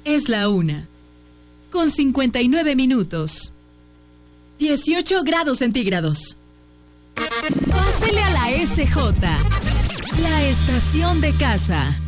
Es la 1:59. 18 grados centígrados. Pásele a la SJ, la estación de casa.